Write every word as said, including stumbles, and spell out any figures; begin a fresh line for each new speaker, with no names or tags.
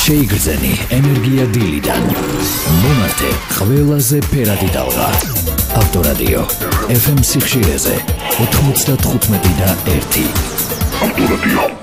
შეიგრძენი ენერგია დილიდან. მომართე ყველაზე ფერადი ტალღა. ავტორადიო ეფ ემ სიხშირეზე ოთხმოცდათხუთმეტი და ერთი. ავტორადიო